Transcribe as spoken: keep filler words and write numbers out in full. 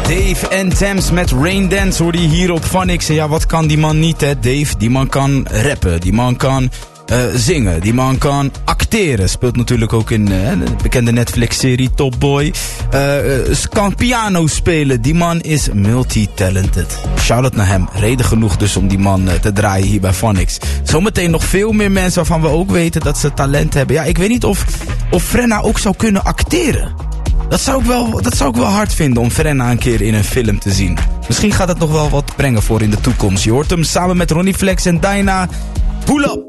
Dave en Thames met Rain Dance hoorde je hier op Phonics. En ja, wat kan die man niet, hè? Dave, die man kan rappen, die man kan uh, zingen, die man kan acteren. Speelt natuurlijk ook in uh, de bekende Netflix-serie Top Boy. Uh, uh, kan piano spelen, die man is multi-talented. Shout-out naar hem. Reden genoeg dus om die man uh, te draaien hier bij Phonics. Zometeen nog veel meer mensen waarvan we ook weten dat ze talent hebben. Ja, ik weet niet of, of Frenna ook zou kunnen acteren. Dat zou, ik wel, dat zou ik wel hard vinden om Frenna een keer in een film te zien. Misschien gaat het nog wel wat brengen voor in de toekomst. Je hoort hem samen met Ronnie Flex en Dyna. Pull up!